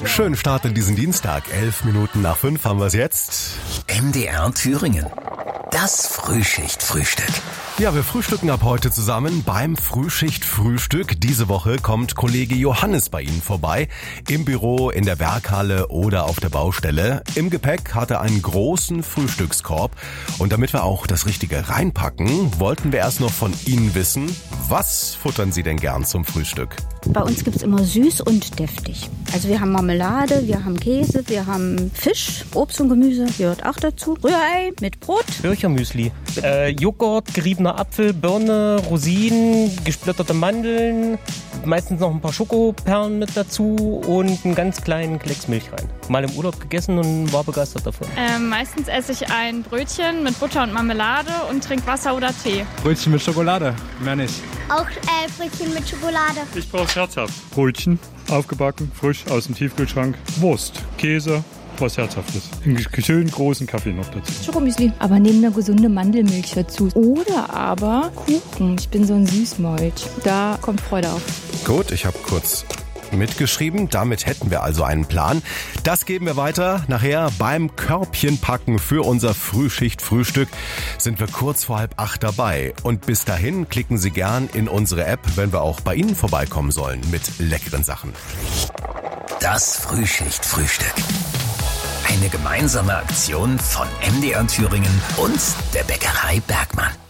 Schönen Start in diesen Dienstag. 5:11 haben wir es jetzt. MDR Thüringen. Das Frühschicht-Frühstück. Ja, wir frühstücken ab heute zusammen beim Frühschicht-Frühstück. Diese Woche kommt Kollege Johannes bei Ihnen vorbei. Im Büro, in der Werkhalle oder auf der Baustelle. Im Gepäck hat er einen großen Frühstückskorb. Und damit wir auch das Richtige reinpacken, wollten wir erst noch von Ihnen wissen, was futtern Sie denn gern zum Frühstück? Bei uns gibt's immer süß und deftig. Also wir haben Marmelade, wir haben Käse, wir haben Fisch, Obst und Gemüse gehört auch dazu. Rührei mit Brot. Birchermüsli, Joghurt, geriebener Apfel, Birne, Rosinen, gesplitterte Mandeln, meistens noch ein paar Schokoperlen mit dazu und einen ganz kleinen Klecks Milch rein. Mal im Urlaub gegessen und war begeistert davon. Meistens esse ich ein Brötchen mit Butter und Marmelade und trinke Wasser oder Tee. Brötchen mit Schokolade, mehr nicht. Auch Brötchen mit Schokolade. Ich brauche herzhaft. Brötchen, aufgebacken, frisch aus dem Tiefkühlschrank. Wurst, Käse, was Herzhaftes. Einen schönen großen Kaffee noch dazu. Schokomüsli, aber neben einer gesunde Mandelmilch dazu. Oder aber Kuchen. Ich bin so ein Süßmolch. Da kommt Freude auf. Gut, ich habe kurz mitgeschrieben. Damit hätten wir also einen Plan. Das geben wir weiter. Nachher beim Körbchenpacken für unser Frühschicht-Frühstück sind wir kurz vor 7:30 dabei. Und bis dahin klicken Sie gern in unsere App, wenn wir auch bei Ihnen vorbeikommen sollen mit leckeren Sachen. Das Frühschicht-Frühstück. Eine gemeinsame Aktion von MDR Thüringen und der Bäckerei Bergmann.